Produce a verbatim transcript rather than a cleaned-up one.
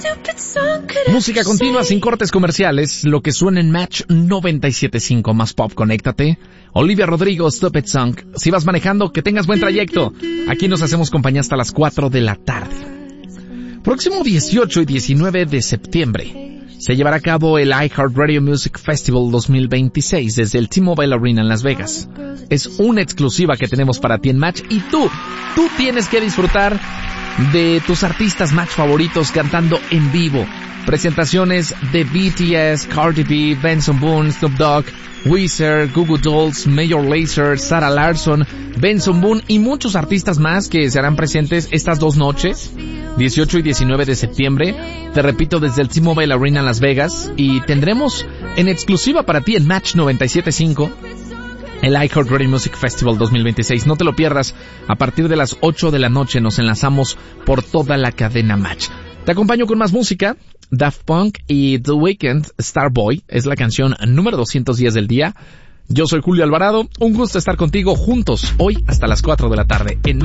Música continua sin cortes comerciales, lo que suena en Match noventa y siete punto cinco más pop, conéctate. Olivia Rodrigo, Stupid Song. Si vas manejando, que tengas buen trayecto. Aquí nos hacemos compañía hasta las cuatro de la tarde. Próximo dieciocho y diecinueve de septiembre se llevará a cabo el iHeartRadio Music Festival dos mil veintiséis desde el T-Mobile Arena en Las Vegas. Es una exclusiva que tenemos para ti en Match y tú, tú tienes que disfrutar de tus artistas Match favoritos cantando en vivo. Presentaciones de B T S, Cardi B, Benson Boone, Snoop Dogg, Weezer, Goo Goo Dolls, Major Lazer, Sarah Larsson, Benson Boone y muchos artistas más que serán presentes estas dos noches, dieciocho y diecinueve de septiembre. Te repito, desde el T-Mobile Arena en Las Vegas, y tendremos en exclusiva para ti en Match noventa y siete punto cinco el iHeartRadio Music Festival dos mil veintiséis. No te lo pierdas. A partir de las ocho de la noche nos enlazamos por toda la cadena Match. Te acompaño con más música. Daft Punk y The Weeknd, Starboy, es la canción número doscientos diez del día. Yo soy Julio Alvarado. Un gusto estar contigo juntos hoy hasta las cuatro de la tarde en